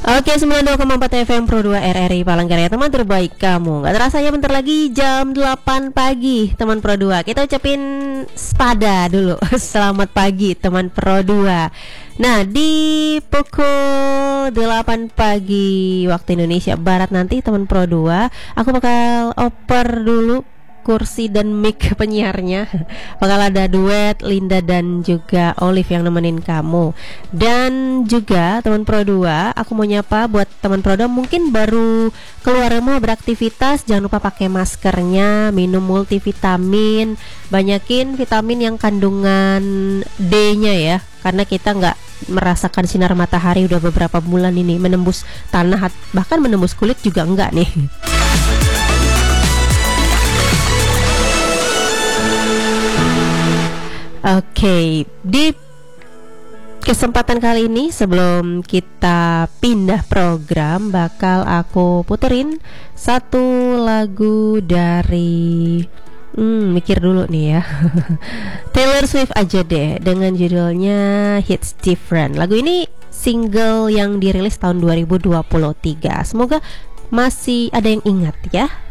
Oke, 92,4 FM Pro 2 RRI Palangkaraya, teman terbaik kamu. Gak terasa ya, bentar lagi jam 8 pagi teman Pro 2. Kita ucapin sepada dulu. Selamat pagi teman Pro 2. Nah, di pukul 8 pagi waktu Indonesia Barat nanti teman Pro 2, aku bakal oper dulu kursi dan mic penyiarnya. Bakal ada duet Linda dan juga Olive yang nemenin kamu. Dan juga teman Pro 2, aku mau nyapa buat teman Pro 2 mungkin baru keluar rumah beraktivitas, jangan lupa pakai maskernya, minum multivitamin, banyakin vitamin yang kandungan D-nya ya, karena kita nggak merasakan sinar matahari udah beberapa bulan ini, menembus tanah bahkan menembus kulit juga enggak nih. Oke, di kesempatan kali ini sebelum kita pindah program, bakal aku puterin satu lagu dari mikir dulu nih ya. Taylor Swift aja deh, dengan judulnya Hits Different. Lagu ini single yang dirilis tahun 2023. Semoga masih ada yang ingat ya.